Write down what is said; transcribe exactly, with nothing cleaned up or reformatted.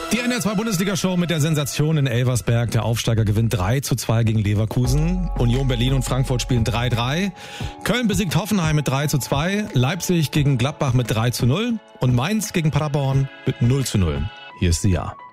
Die N R zwei Bundesliga-Show mit der Sensation in Elversberg. Der Aufsteiger gewinnt drei zu zwei gegen Leverkusen. Union Berlin und Frankfurt spielen drei drei. Köln besiegt Hoffenheim mit drei zu zwei. Leipzig gegen Gladbach mit drei zu null. Und Mainz gegen Paderborn mit null zu null. Hier ist sie ja.